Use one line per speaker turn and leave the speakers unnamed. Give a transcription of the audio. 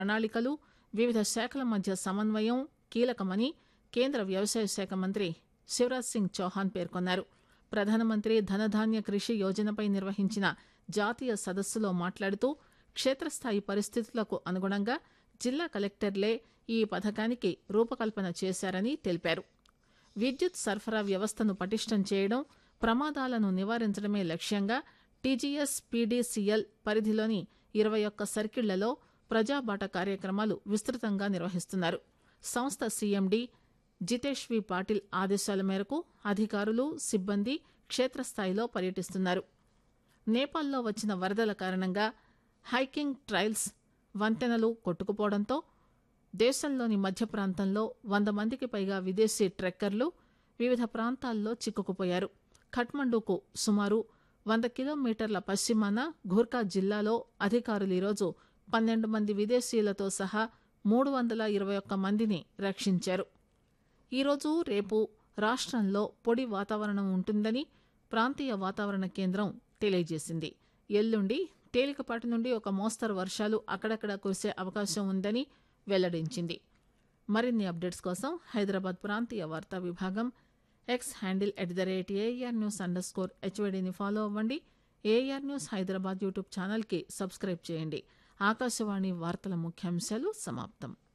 ప్రణాళికలు వివిధ శాఖల మధ్య సమన్వయం కీలకమని కేంద్ర వ్యవసాయ శాఖ మంత్రి శివరాజ్ సింగ్ చౌహాన్ పేర్కొన్నారు. ప్రధానమంత్రి ధనధాన్య కృషి యోజనపై నిర్వహించిన జాతీయ సదస్సులో మాట్లాడుతూ క్షేత్రస్థాయి పరిస్థితులకు అనుగుణంగా జిల్లా కలెక్టర్లే ఈ పథకానికి రూపకల్పన చేశారని తెలిపారు. విద్యుత్ సరఫరా వ్యవస్థను పటిష్టం చేయడం, ప్రమాదాలను నివారించడమే లక్ష్యంగా టీజీఎస్ పీడీసీఎల్ పరిధిలోని 21 సర్కిళ్లలో ప్రజాబాట కార్యక్రమాలు విస్తృతంగా నిర్వహిస్తున్నారు. సంస్థ సీఎండీ జితేష్ వి పాటిల్ ఆదేశాల మేరకు అధికారులు, సిబ్బంది క్షేత్రస్థాయిలో పర్యటిస్తున్నారు. నేపాల్లో వచ్చిన వరదల కారణంగా హైకింగ్ ట్రైల్స్, వంతెనలు కొట్టుకుపోవడంతో దేశంలోని మధ్య ప్రాంతంలో 100 మందికి పైగా విదేశీ ట్రెక్కర్లు వివిధ ప్రాంతాల్లో చిక్కుకుపోయారు. ఖట్మండూకు సుమారు 100 కిలోమీటర్ల పశ్చిమాన ఘూర్కా జిల్లాలో అధికారులు ఈరోజు 12 మంది విదేశీయులతో సహా 321 మందిని రక్షించారు. ఈరోజు రేపు రాష్ట్రంలో పొడి వాతావరణం ఉంటుందని ప్రాంతీయ వాతావరణ కేంద్రం తెలియజేసింది. ఎల్లుండి తేలికపాటి నుండి ఒక మోస్తరు వర్షాలు అక్కడక్కడ కురిసే అవకాశం ఉందని వెల్లడించింది. మరిన్ని అప్డేట్స్ కోసం హైదరాబాద్ ప్రాంతీయ వార్తా విభాగం ఎక్స్ హ్యాండిల్ @ARNews_HYDని ఫాలో అవ్వండి. ఏఆర్ న్యూస్ హైదరాబాద్ యూట్యూబ్ ఛానల్కి సబ్స్క్రైబ్ చేయండి. ఆకాశవాణి వార్తల ముఖ్యాంశాలు సమాప్తం.